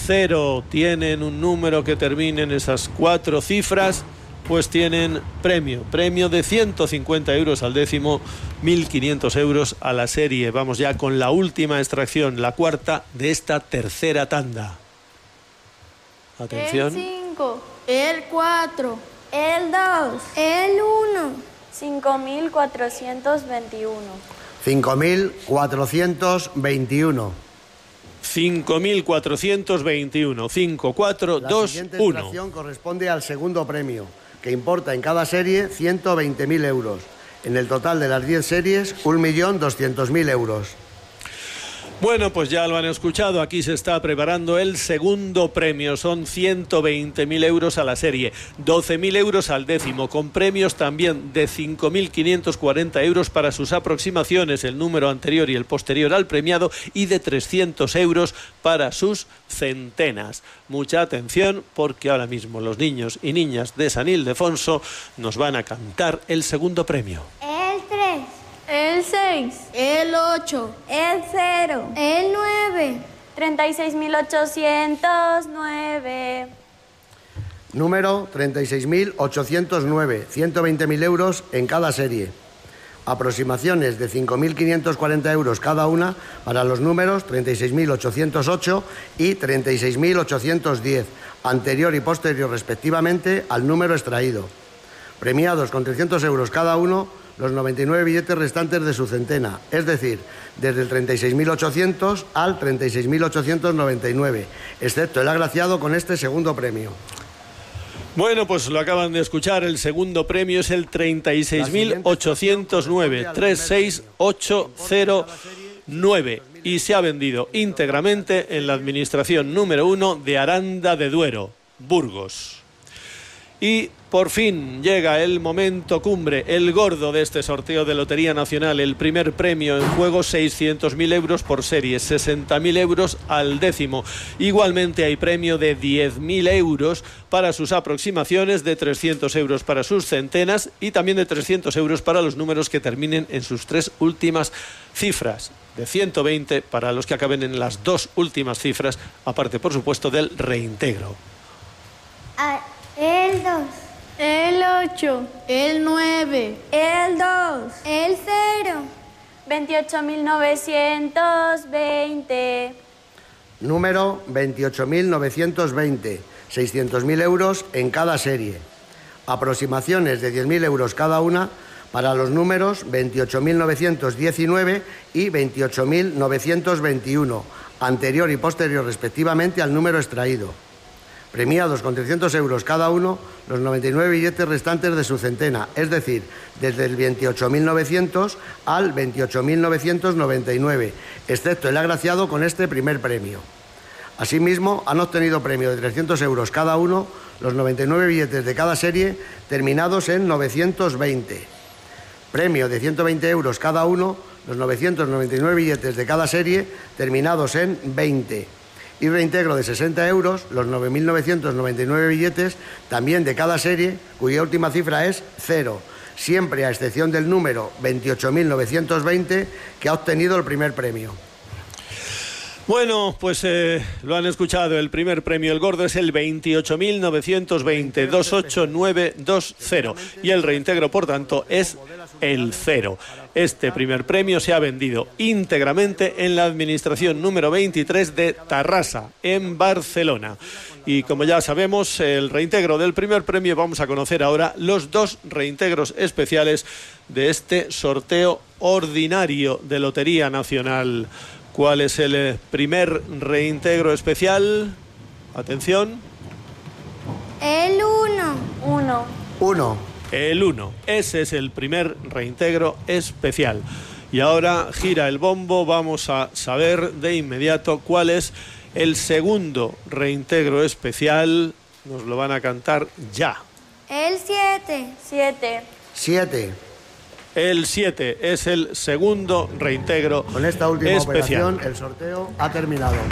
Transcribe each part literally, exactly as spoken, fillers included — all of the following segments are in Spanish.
cero tienen un número que termine en esas cuatro cifras, pues tienen premio, premio de ciento cincuenta euros al décimo, mil quinientos euros a la serie. Vamos ya con la última extracción, la cuarta de esta tercera tanda. Atención. El cinco, el cuatro, el dos, el uno. cinco mil cuatrocientos veintiuno. cinco mil cuatrocientos veintiuno. cinco mil cuatrocientos veintiuno. cinco, cuatro, dos, uno. La siguiente extracción corresponde al segundo premio, que importa en cada serie ciento veinte mil euros. En el total de las diez series, un millón doscientos mil euros. Bueno, pues ya lo han escuchado, aquí se está preparando el segundo premio, son ciento veinte mil euros a la serie, doce mil euros al décimo, con premios también de cinco mil quinientos cuarenta euros para sus aproximaciones, el número anterior y el posterior al premiado, y de trescientos euros para sus centenas. Mucha atención, porque ahora mismo los niños y niñas de San Ildefonso nos van a cantar el segundo premio. El tres, el seis, el ocho, el cero, el nueve. treinta y seis mil ochocientos nueve. Número treinta y seis mil ochocientos nueve, ciento veinte mil euros en cada serie. Aproximaciones de cinco mil quinientos cuarenta euros cada una para los números treinta y seis mil ochocientos ocho y treinta y seis mil ochocientos diez, anterior y posterior respectivamente al número extraído. Premiados con trescientos euros cada uno los noventa y nueve billetes restantes de su centena, es decir, desde el treinta y seis mil ochocientos al treinta y seis mil ochocientos noventa y nueve, excepto el agraciado con este segundo premio. Bueno, pues lo acaban de escuchar, el segundo premio es el treinta y seis mil ochocientos nueve, treinta y seis mil ochocientos nueve, y se ha vendido íntegramente en la administración número uno de Aranda de Duero, Burgos. Y por fin llega el momento cumbre, el gordo de este sorteo de Lotería Nacional. El primer premio en juego, seiscientos mil euros por serie, sesenta mil euros al décimo. Igualmente hay premio de diez mil euros para sus aproximaciones, de trescientos euros para sus centenas y también de trescientos euros para los números que terminen en sus tres últimas cifras. De ciento veinte para los que acaben en las dos últimas cifras, aparte por supuesto del reintegro. Ah, el dos, el ocho, el nueve, el dos, el cero. veintiocho mil novecientos veinte. Número veintiocho mil novecientos veinte, seiscientos mil euros en cada serie. Aproximaciones de diez mil euros cada una para los números veintiocho mil novecientos diecinueve y veintiocho mil novecientos veintiuno, anterior y posterior respectivamente al número extraído. Premiados con trescientos euros cada uno los noventa y nueve billetes restantes de su centena, es decir, desde el veintiocho mil novecientos al veintiocho mil novecientos noventa y nueve, excepto el agraciado con este primer premio. Asimismo, han obtenido premio de trescientos euros cada uno los noventa y nueve billetes de cada serie terminados en novecientos veinte. Premio de ciento veinte euros cada uno los novecientos noventa y nueve billetes de cada serie terminados en veinte. Y reintegro de sesenta euros los nueve mil novecientos noventa y nueve billetes también de cada serie, cuya última cifra es cero, siempre a excepción del número veintiocho mil novecientos veinte, que ha obtenido el primer premio. Bueno, pues eh, lo han escuchado, el primer premio, el gordo, es el veintiocho mil novecientos veinte, dos ocho nueve dos cero, y el reintegro, por tanto, es el cero. Este primer premio se ha vendido íntegramente en la administración número veintitrés de Tarrasa, en Barcelona. Y como ya sabemos, el reintegro del primer premio, vamos a conocer ahora los dos reintegros especiales de este sorteo ordinario de Lotería Nacional. ¿Cuál es el primer reintegro especial? Atención. El uno. Uno. Uno. El uno. Ese es el primer reintegro especial. Y ahora gira el bombo, vamos a saber de inmediato cuál es el segundo reintegro especial. Nos lo van a cantar ya. El siete. Siete. Siete. El siete es el segundo reintegro Con esta última especial. operación, el sorteo ha terminado.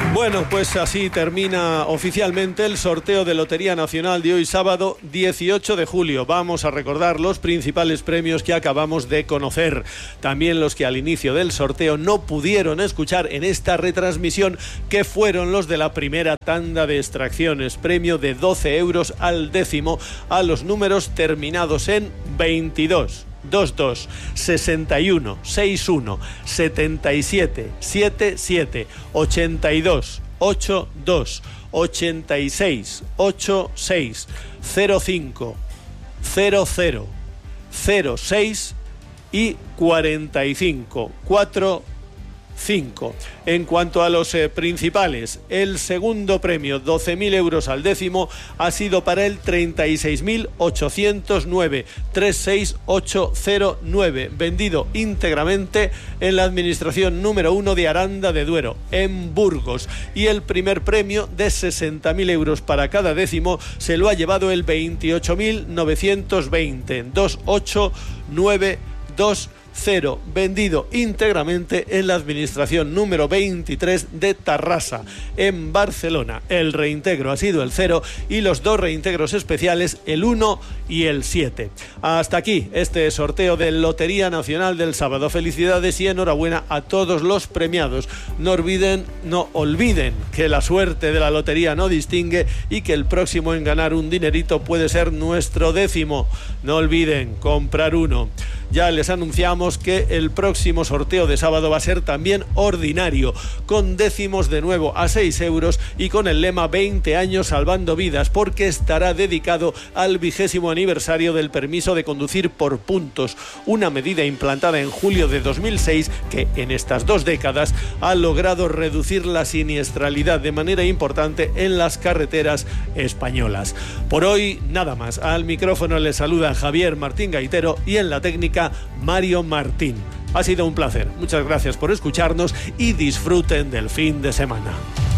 Bueno, pues así termina oficialmente el sorteo de Lotería Nacional de hoy sábado dieciocho de julio. Vamos a recordar los principales premios que acabamos de conocer. También los que al inicio del sorteo no pudieron escuchar en esta retransmisión, que fueron los de la primera tanda de extracciones. Premio de doce euros al décimo a los números terminados en veintidós. veintidós, sesenta y uno, sesenta y uno, setenta y siete, setenta y siete, ochenta y dos, ochenta y dos, ochenta y seis, ochenta y seis, cero cinco, cero cero, cero seis y cuarenta y cinco, cuarenta y cinco. En cuanto a los eh, principales, el segundo premio, doce mil euros al décimo, ha sido para el treinta y seis mil ochocientos nueve, treinta y seis mil ochocientos nueve, vendido íntegramente en la administración número uno de Aranda de Duero, en Burgos. Y el primer premio de sesenta mil euros para cada décimo se lo ha llevado el veintiocho mil novecientos veinte, veintiocho mil novecientos veinte, cero, vendido íntegramente en la administración número veintitrés de Tarrasa, en Barcelona. El reintegro ha sido el cero y los dos reintegros especiales, el uno y el siete. Hasta aquí este sorteo de Lotería Nacional del sábado. Felicidades y enhorabuena a todos los premiados. No olviden, no olviden que la suerte de la lotería no distingue y que el próximo en ganar un dinerito puede ser nuestro décimo. No olviden comprar uno. Ya les anunciamos que el próximo sorteo de sábado va a ser también ordinario, con décimos de nuevo a seis euros y con el lema veinte años salvando vidas, porque estará dedicado al vigésimo aniversario del permiso de conducir por puntos, una medida implantada en julio de dos mil seis que en estas dos décadas ha logrado reducir la siniestralidad de manera importante en las carreteras españolas. Por hoy nada más. Al micrófono les saluda Javier Martín Gaitero y en la técnica Mario Martín. Ha sido un placer. Muchas gracias por escucharnos y disfruten del fin de semana.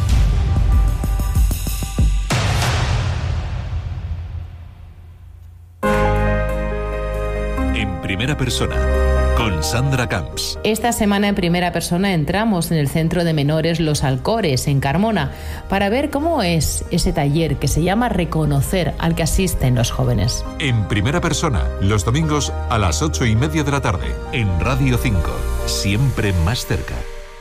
En primera persona, con Sandra Camps. Esta semana en primera persona entramos en el Centro de Menores Los Alcores, en Carmona, para ver cómo es ese taller que se llama Reconocer, al que asisten los jóvenes. En primera persona, los domingos a las ocho y media de la tarde, en Radio cinco, siempre más cerca.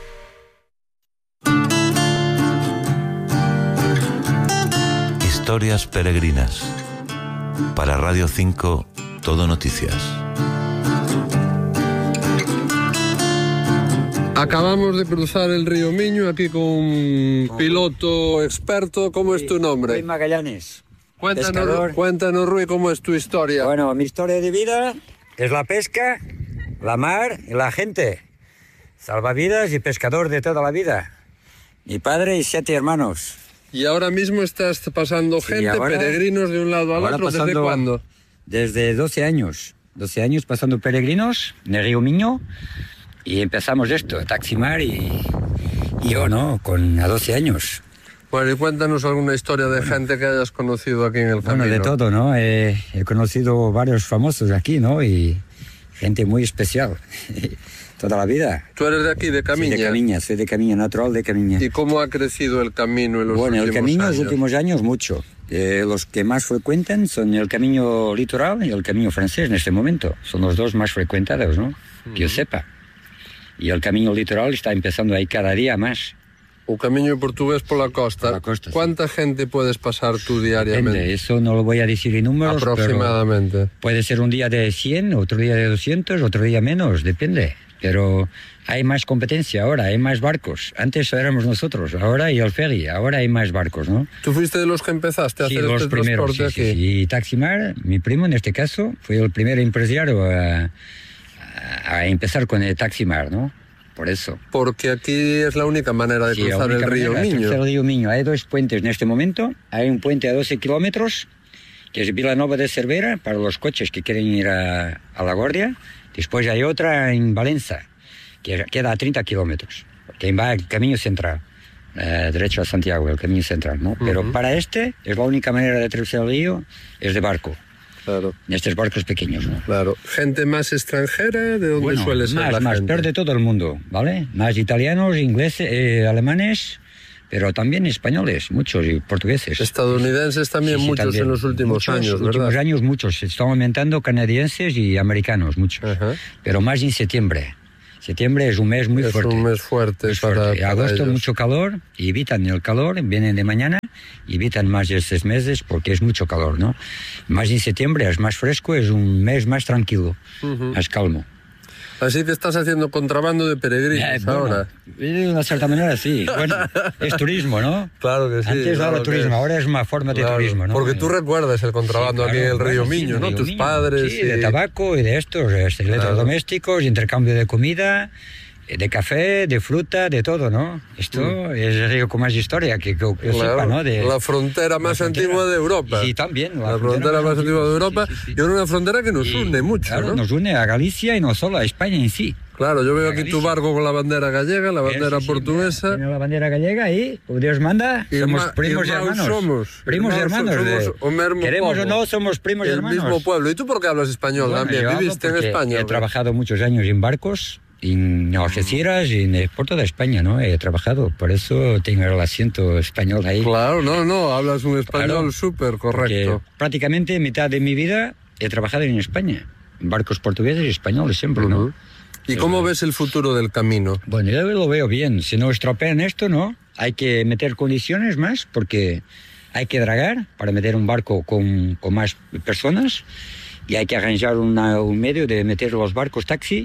Historias peregrinas. Para Radio cinco, Todo Noticias. Acabamos de cruzar el río Miño aquí con un piloto experto. ¿Cómo es tu nombre? Rui Magallanes. Cuéntanos, cuéntanos, Rui, ¿cómo es tu historia? Bueno, mi historia de vida es la pesca, la mar y la gente. Salvavidas y pescador de toda la vida. Mi padre y siete hermanos. Y ahora mismo estás pasando Sí, gente, ahora- peregrinos de un lado al ahora otro. ¿Desde pasando- cuándo? Desde doce años. doce años pasando peregrinos en el río Miño. Y empezamos esto, Taximar y, y yo, ¿no? Con a doce años. Bueno, y cuéntanos alguna historia de gente que hayas conocido aquí en el camino. Bueno, de todo, ¿no? Eh, he conocido varios famosos aquí, ¿no? Y gente muy especial. Toda la vida. ¿Tú eres de aquí, de Camiña? Soy de Camiña, soy de Camiña, natural de Camiña. ¿Y cómo ha crecido el camino en los Bueno, el últimos camino en años? los últimos años mucho. Eh, los que más frecuentan son el camino litoral y el camino francés en este momento. Son los dos más frecuentados, ¿no? Uh-huh. Que yo sepa. Y el camino litoral está empezando ahí cada día más. Un camino portugués por la costa. Por la costa, ¿Cuánta sí. gente puedes pasar tú diariamente? Depende, eso no lo voy a decir en números. Aproximadamente. Puede ser un día de cien, otro día de doscientos, otro día menos, depende. Pero hay más competencia ahora, hay más barcos. Antes éramos nosotros, ahora hay el ferry, ahora hay más barcos, ¿no? ¿Tú fuiste de los que empezaste a sí, hacer los este primeros, transporte sí, aquí? Sí, sí. Y Taximar, mi primo en este caso, fue el primer empresario a, a, a empezar con el Taximar, ¿no? Por eso. Porque aquí es la única manera de sí, cruzar el río manera, Miño. El río Miño. Hay dos puentes en este momento. Hay un puente a doce kilómetros, que es Vilanova de Cervera, para los coches que quieren ir a, a La Guardia. Después hay otra en Valencia, que queda a treinta kilómetros, que va el camino central, eh, derecho a Santiago, el camino central, ¿no? Pero uh-huh. para este, es la única manera de atravesar el río, es de barco. Claro. En estos barcos pequeños, ¿no? Claro. ¿Gente más extranjera? ¿De dónde bueno, suele ser más, la más, gente? peor de todo el mundo, ¿vale? Más italianos, ingleses, eh, alemanes, pero también españoles, muchos, y portugueses. Estadounidenses también, sí, sí, muchos también. En los últimos muchos, años, ¿verdad? últimos años muchos, se están aumentando canadienses y americanos, muchos, uh-huh. pero más en septiembre. Septiembre es un mes muy es fuerte. Es un mes fuerte muy para, fuerte. para Agosto ellos. Mucho calor, y evitan el calor, vienen de mañana, y evitan más estos meses porque es mucho calor, ¿no? Más en septiembre es más fresco, es un mes más tranquilo, uh-huh. más calmo. Así que estás haciendo contrabando de peregrinos eh, bueno, ahora. De una cierta manera sí. Bueno, es turismo, ¿no? Claro que sí. Antes claro era turismo, ahora es una forma de claro, turismo, ¿no? Porque tú recuerdas el contrabando sí, claro, aquí en el Río bueno, Miño, sí, ¿no? Río Tus Miño, padres. Sí, y... de tabaco y de estos, este, claro. electrodomésticos, intercambio de comida, de café, de fruta, de todo, ¿no? Esto mm. es el río con más historia que, que, que claro, sepa, ¿no? De, la frontera más la frontera, antigua de Europa. Sí, también. La, la frontera, frontera más antigua de Europa sí, sí, sí. y una frontera que nos y, une mucho, claro, ¿no? Nos une a Galicia y no solo a España en sí. Claro, yo veo aquí tu barco con la bandera gallega, la bandera sí, sí, portuguesa. Tiene la bandera gallega y, como Dios manda, y somos ma, primos y hermanos. Somos. Primos y hermanos. Somos de, un mismo queremos pueblo. o no, somos primos y el hermanos. El mismo pueblo. ¿Y tú por qué hablas español bueno, también? ¿Viviste en España? He ¿no? trabajado muchos años en barcos, en Algeciras y en por toda España, ¿no? He trabajado, por eso tengo el acento español ahí. Claro, no, no, hablas un español claro, súper correcto. Prácticamente mitad de mi vida he trabajado en España, en barcos portugueses y españoles siempre, uh-huh. ¿no? ¿Y cómo ves el futuro del camino? Bueno, yo lo veo bien. Si no estropean esto, ¿no? Hay que meter condiciones más porque hay que dragar para meter un barco con, con más personas y hay que arranjar una, un medio de meter los barcos taxi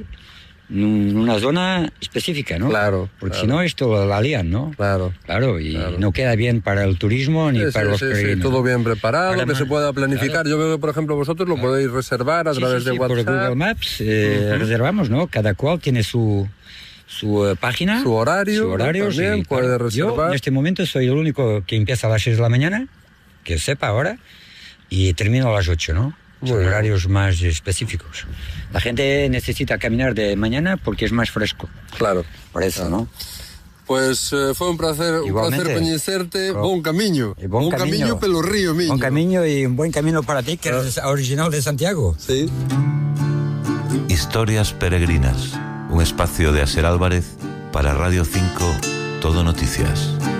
en una zona específica, ¿no? Claro. Porque claro. si no, esto la lían, ¿no? Claro. Claro, y claro. no queda bien para el turismo ni sí, para sí, los sí, peregrinos. Sí, todo bien preparado, para que más, se pueda planificar. Claro. Yo veo que, por ejemplo, vosotros lo claro. podéis reservar a sí, través sí, de sí, WhatsApp. Por Google Maps eh, uh-huh. reservamos, ¿no? Cada cual tiene su, su uh, página. Su horario. Su horario, también sí, puede claro. reservar. Yo, en este momento, soy el único que empieza a las seis de la mañana, que sepa ahora, y termino a las ocho, ¿no? Son Muy horarios bien. Más específicos. La gente necesita caminar de mañana porque es más fresco. Claro. Por eso, claro. ¿no? Pues eh, fue un placer, Igualmente. un placer coñecerte. Oh. Bon camino. Bon, bon camino. camino pelo Río Miño. Bon camino y un buen camino para ti, que ah. eres original de Santiago. Sí. Historias peregrinas. Un espacio de Aser Álvarez para Radio cinco, Todo Noticias.